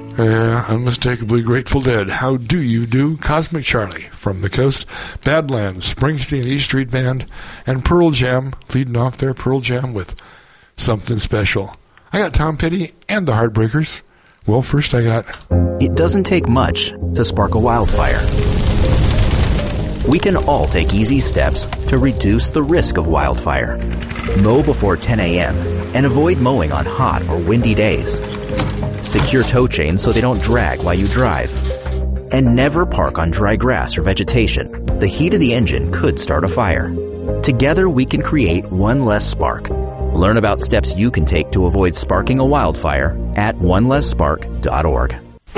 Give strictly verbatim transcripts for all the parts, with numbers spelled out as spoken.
Uh, unmistakably Grateful Dead. How do you do? Cosmic Charlie from the Coast, Badlands, Springsteen, E Street Band, and Pearl Jam, leading off their Pearl Jam with Something Special. I got Tom Petty and the Heartbreakers. Well, first I got... It doesn't take much to spark a wildfire. We can all take easy steps to reduce the risk of wildfire. Mow before ten a.m. and avoid mowing on hot or windy days. Secure tow chains so they don't drag while you drive. And never park on dry grass or vegetation. The heat of the engine could start a fire. Together we can create one less spark. Learn about steps you can take to avoid sparking a wildfire at one less spark dot org.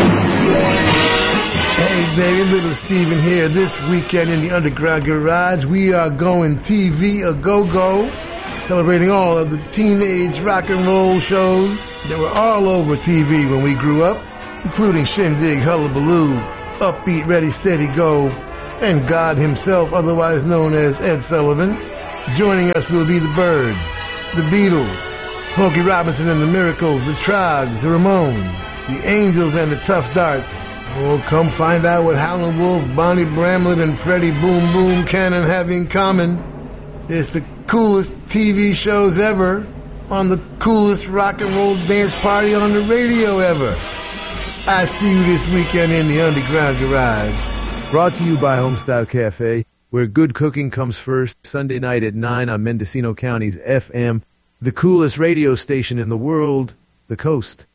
Hey baby, little Steven here. This weekend in the Underground Garage, we are going T V a go-go, celebrating all of the teenage rock and roll shows that were all over T V when we grew up, including Shindig, Hullabaloo, Upbeat, Ready, Steady, Go, and God himself, otherwise known as Ed Sullivan. Joining us will be the Byrds, the Beatles, Smokey Robinson and the Miracles, the Troggs, the Ramones, the Angels and the Tough Darts. Oh, come find out what Howlin' Wolf, Bonnie Bramlett, and Freddie Boom Boom Cannon have in common. It's the coolest T V shows ever on the coolest rock and roll dance party on the radio ever. I see you this weekend in the Underground Garage. Brought to you by Homestyle Cafe, where good cooking comes first, Sunday night at nine on Mendocino County's F M, the coolest radio station in the world, The Coast.